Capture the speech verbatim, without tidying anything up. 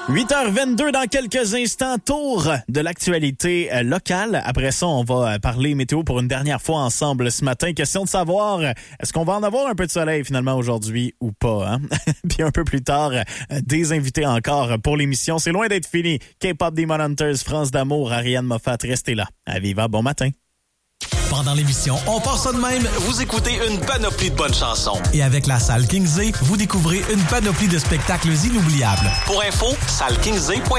huit heures vingt-deux dans quelques instants, tour de l'actualité euh, locale. Après ça, on va euh, parler météo pour une dernière fois ensemble ce matin. Question de savoir, est-ce qu'on va en avoir un peu de soleil finalement aujourd'hui ou pas? Hein? Puis un peu plus tard, euh, des invités encore pour l'émission. C'est loin d'être fini. K-pop Demon Hunters, France d'amour, Ariane Moffat, restez là. À Viva, bon matin. Pendant l'émission On part ça de même, vous écoutez une panoplie de bonnes chansons. Et avec la salle Kingsley, vous découvrez une panoplie de spectacles inoubliables. Pour info, salle kingsley point com.